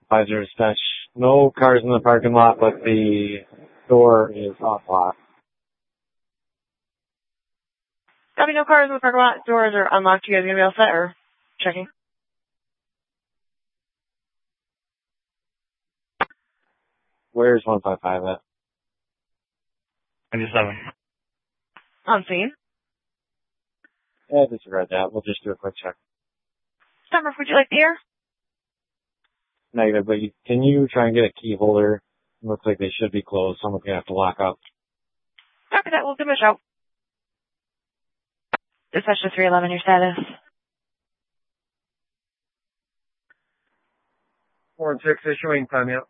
Visor dispatch. No cars in the parking lot, but the door is off lot. Copy, no cars in the parking lot. Doors are unlocked. You guys gonna be all set or checking? Where's 155 at? 97. On scene. Yeah, disregard that. We'll just do a quick check. Summer, would you like to hear? Negative, but can you try and get a key holder? It looks like they should be closed. Someone's going to have to lock up. Copy that. We'll give them a shout. Dispatch to 311, your status. 4-6 issuing, time out.